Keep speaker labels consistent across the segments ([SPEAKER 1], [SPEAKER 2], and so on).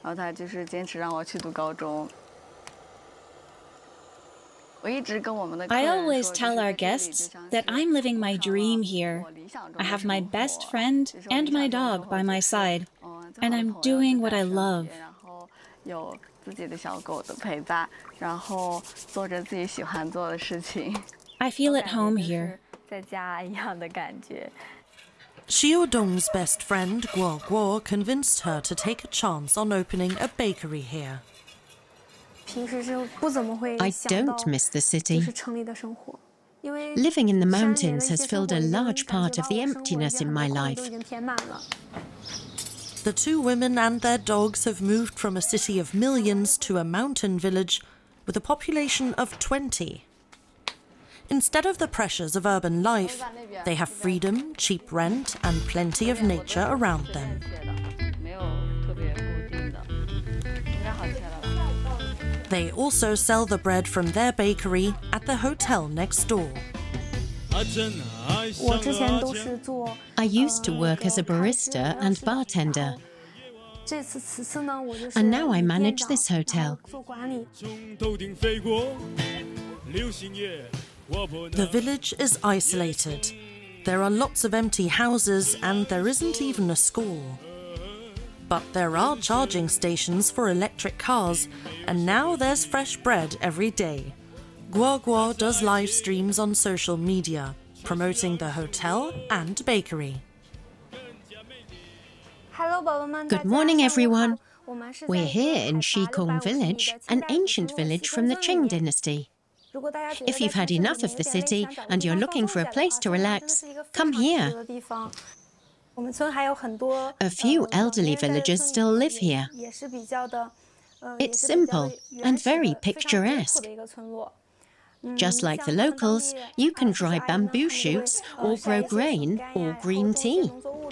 [SPEAKER 1] 然后他就是坚持让我去读高中。I
[SPEAKER 2] always tell our guests that I'm living my dream here. I have my best friend and my dog by my side, and I'm doing what I love.
[SPEAKER 1] 有自己的小狗的陪伴，然后做着自己喜欢做的事情。
[SPEAKER 2] I feel at home here.
[SPEAKER 1] 在家一样的感觉。
[SPEAKER 3] Xiaodong's best friend Guo Guo convinced her to take a chance on opening a bakery here.
[SPEAKER 4] I don't miss the city. Living in the mountains has filled a large part of the emptiness in my life.
[SPEAKER 3] The two women and their dogs have moved from a city of millions to a mountain village with a population of 20. Instead of the pressures of urban life, they have freedom, cheap rent, and plenty of nature around them. They also sell the bread from their bakery at the hotel next door.
[SPEAKER 4] I used to work as a barista and bartender, and now I manage this hotel.
[SPEAKER 3] The village is isolated. There are lots of empty houses and there isn't even a school. But there are charging stations for electric cars, and now there's fresh bread every day. Guo Guo does live streams on social media, promoting the hotel and bakery.
[SPEAKER 4] Good morning, everyone. We're here in Shikong Village, an ancient village from the Qing dynasty. If you've had enough of the city and you're looking for a place to relax, come here. A few elderly villagers still live here. It's simple and very picturesque. Just like the locals, you can dry bamboo shoots or grow grain or green tea.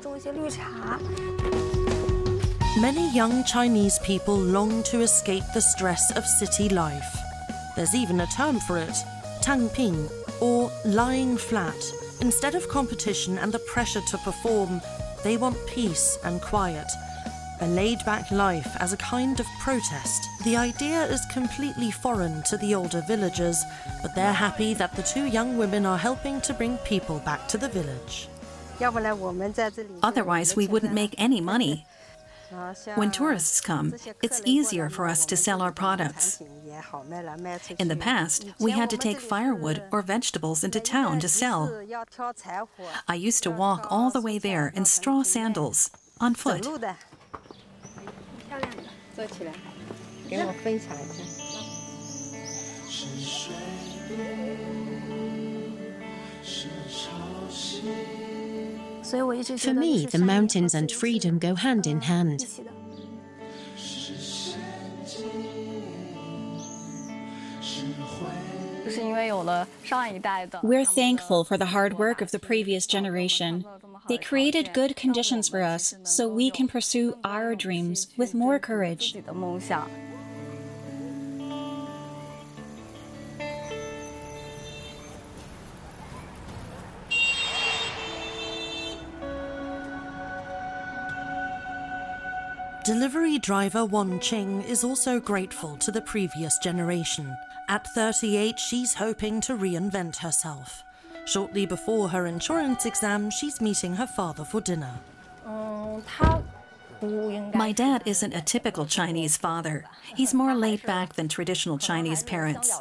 [SPEAKER 3] Many young Chinese people long to escape the stress of city life. There's even a term for it, tangping, or lying flat. Instead of competition and the pressure to perform, they want peace and quiet, a laid-back life as a kind of protest. The idea is completely foreign to the older villagers, but they're happy that the two young women are helping to bring people back to the village.
[SPEAKER 5] Otherwise, we wouldn't make any money. When tourists come, it's easier for us to sell our products. In the past, we had to take firewood or vegetables into town to sell. I used to walk all the way there in straw sandals, on foot.
[SPEAKER 4] For me, the mountains and freedom go hand in hand.
[SPEAKER 2] We're thankful for the hard work of the previous generation. They created good conditions for us so we can pursue our dreams with more courage.
[SPEAKER 3] Delivery driver Wan Qing is also grateful to the previous generation. At 38, she's hoping to reinvent herself. Shortly before her insurance exam, she's meeting her father for dinner.
[SPEAKER 5] My dad isn't a typical Chinese father. He's more laid back than traditional Chinese parents.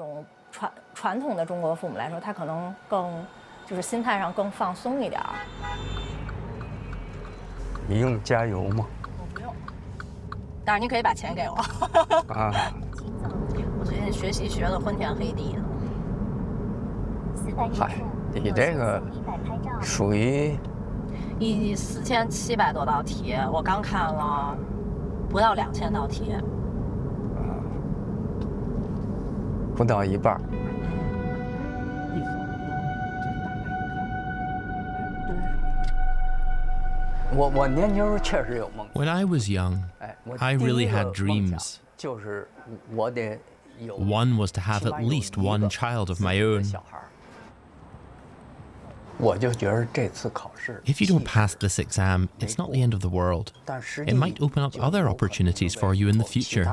[SPEAKER 6] When I was young, I really had dreams. One was to have at least one child of my own. If you don't pass this exam, it's not the end of the world. It might open up other opportunities for you in the future.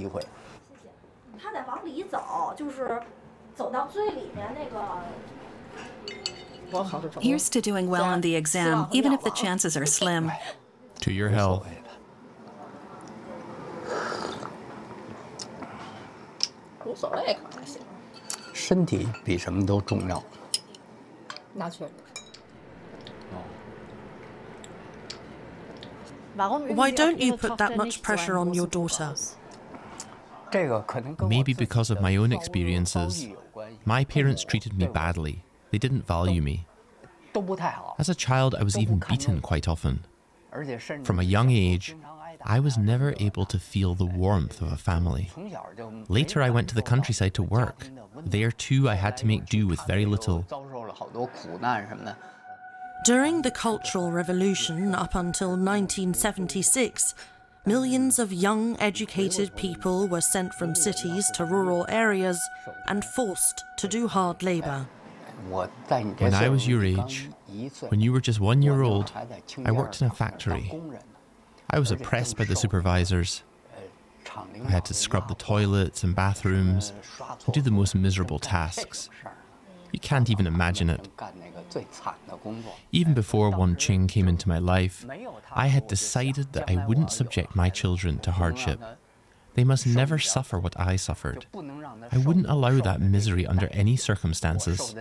[SPEAKER 5] Here's to doing well on the exam, even if the chances are slim.
[SPEAKER 6] To your health.
[SPEAKER 3] Why don't you put that much pressure on your daughter?
[SPEAKER 6] Maybe because of my own experiences. My parents treated me badly. They didn't value me. As a child, I was even beaten quite often. From a young age, I was never able to feel the warmth of a family. Later, I went to the countryside to work. There, too, I had to make do with very little.
[SPEAKER 3] During the Cultural Revolution up until 1976, millions of young, educated people were sent from cities to rural areas and forced to do hard labour.
[SPEAKER 6] When I was your age, when you were just 1 year old, I worked in a factory. I was oppressed by the supervisors. I had to scrub the toilets and bathrooms and do the most miserable tasks. You can't even imagine it. Even before Wan Qing came into my life, I had decided that I wouldn't subject my children to hardship. They must never suffer what I suffered. I wouldn't allow that misery under any circumstances.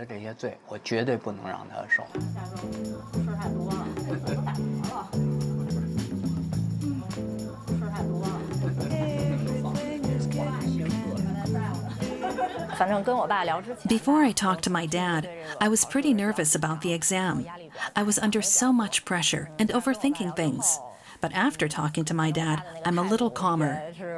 [SPEAKER 5] Before I talked to my dad, I was pretty nervous about the exam. I was under so much pressure and overthinking things. But after talking to my dad, I'm a little calmer.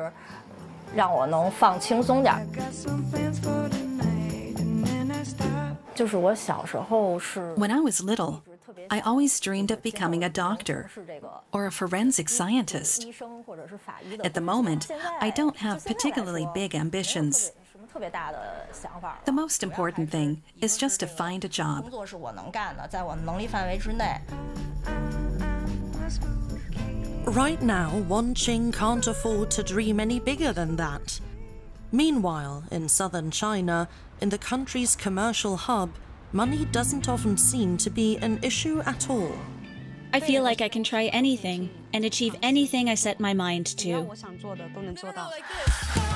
[SPEAKER 5] When I was little, I always dreamed of becoming a doctor or a forensic scientist. At the moment, I don't have particularly big ambitions. The most important thing is just to find a job.
[SPEAKER 3] Right now, Wan Qing can't afford to dream any bigger than that. Meanwhile, in southern China, in the country's commercial hub, money doesn't often seem to be an issue at all.
[SPEAKER 2] I feel like I can try anything and achieve anything I set my mind to.